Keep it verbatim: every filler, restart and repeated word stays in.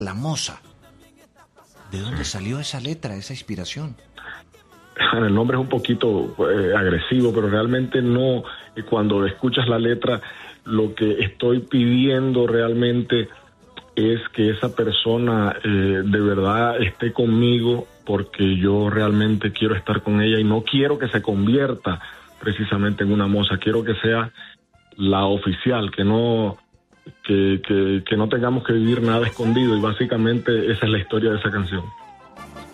La Moza. ¿De dónde salió esa letra, esa inspiración? El nombre es un poquito eh, agresivo, pero realmente no. Cuando escuchas la letra, lo que estoy pidiendo realmente es que esa persona eh, de verdad esté conmigo, porque yo realmente quiero estar con ella y no quiero que se convierta precisamente en una moza. Quiero que sea la oficial, que no que, que, que no tengamos que vivir nada escondido, y básicamente esa es la historia de esa canción.